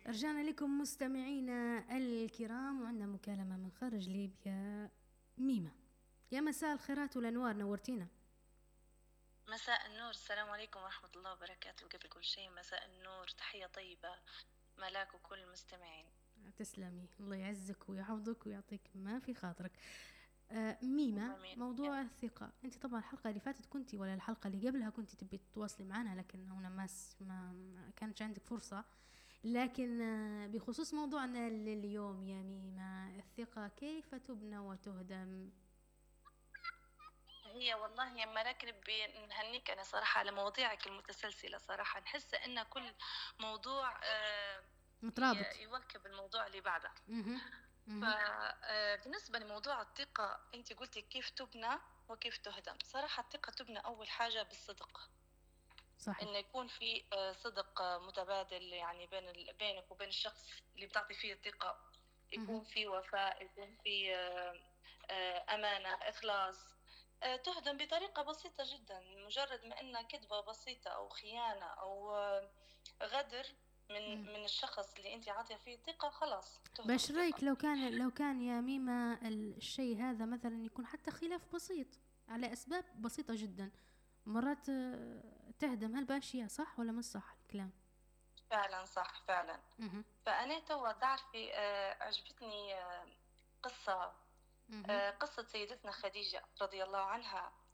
رجعنا لكم مستمعينا الكرام، وعندنا مكالمة من خارج ليبيا. ميمة، يا مساء الخيرات والأنوار، نورتينا. مساء النور، السلام عليكم ورحمة الله وبركاته. قبل كل شيء مساء النور، تحية طيبة ملاك وكل المستمعين. تسلمي، الله يعزك ويعوضك ويعطيك ما في خاطرك. ميمة، آمين. موضوع الثقة، انت طبعا الحلقة اللي فاتت كنتي ولا الحلقة اللي قبلها كنتي تبي تتواصلي معنا، لكن هنا ما كانش عندك فرصة. لكن بخصوص موضوعنا اليوم يا ميمة، الثقة كيف تبنى وتهدم؟ هي والله يا ملاك نبي نهنيك أنا صراحة على مواضيعك المتسلسلة. صراحة نحس إن كل موضوع مترابط. يواكب الموضوع اللي بعده. مهم. مهم. فبالنسبة لموضوع الثقة، أنت قلتي كيف تبنى وكيف تهدم. صراحة الثقة تبنى أول حاجة بالصدق، صحيح. إنه يكون في صدق متبادل، يعني بينك وبين الشخص اللي بتعطي فيه الثقة. مهم. يكون في وفاء، يكون في أمانة، إخلاص. تهدم بطريقة بسيطة جدا، مجرد ما إنها كذبة بسيطة أو خيانة أو غدر مم. من الشخص اللي أنت عاطية فيه الثقة، خلاص تهدم باش رايك الثقة. لو كان يا ميمة الشيء هذا مثلا يكون حتى خلاف بسيط على أسباب بسيطة جدا، مرات تهدم هالباشية، صح ولا مش صح الكلام؟ فعلا صح فعلا. مهم. فأنا توا تعرفي عجبتني قصة مهم. قصة سيدتنا خديجة رضي الله عنها.